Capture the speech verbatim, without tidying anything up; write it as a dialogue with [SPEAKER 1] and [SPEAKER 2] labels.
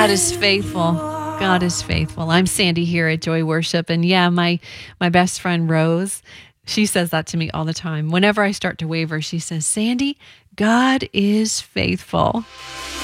[SPEAKER 1] God is faithful. God is faithful. I'm Sandy here at Joy Worship, and yeah, my my best friend Rose, she says that to me all the time. Whenever I start to waver, she says, "Sandy, God is faithful."